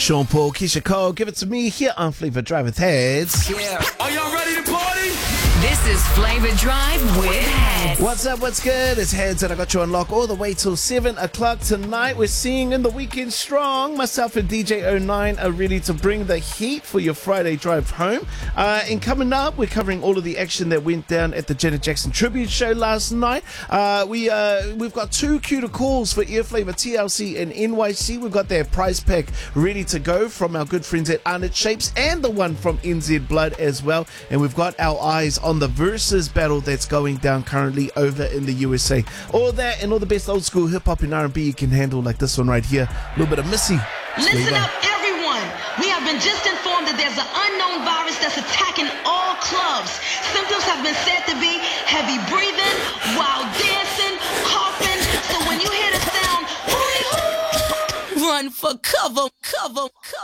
Sean Paul, Keisha Cole, give it to me here on Flavor Drive with Heads. Yeah. Are y'all ready to party? This is Flavor Drive with Heads. What's up, what's good? It's Heads and I got you on lock all the way till 7 o'clock tonight. We're seeing in the weekend strong. Myself and DJ 09 are ready to bring the heat for your Friday drive home. And coming up, we're covering all of the action that went down at the Janet Jackson tribute show last night. We've got two cuter calls for Ear Flavor, TLC and NYC. We've got their prize pack ready to go from our good friends at Arnott Shapes and the one from NZ Blood as well. And we've got our eyes on the versus battle that's going down currently over in the USA. All that and all the best old school hip hop and R&B you can handle, like this one right here. A little bit of Missy. Listen up, everyone. We have been just informed that there's an unknown virus that's attacking all clubs. Symptoms have been said to be heavy breathing, wild dancing, coughing. So when you hear the sound, run for cover.